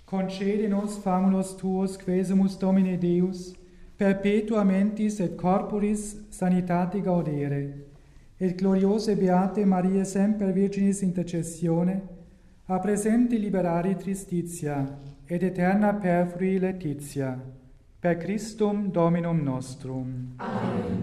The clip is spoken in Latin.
Concede nos famulus tuos quesumus Domine Deus, perpetua mentis et corporis sanitate gaudere, et gloriose beate Maria semper Virginis intercessione, a presenti liberari tristitia, et eterna perfrui laetitia, per Christum Dominum nostrum. Amen.